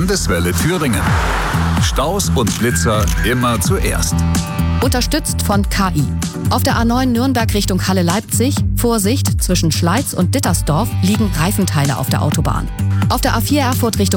Landeswelle Thüringen. Staus und Blitzer immer zuerst. Unterstützt von KI. Auf der A9 Nürnberg Richtung Halle-Leipzig, Vorsicht, zwischen Schleiz und Dittersdorf liegen Reifenteile auf der Autobahn. Auf der A4 Erfurt Richtung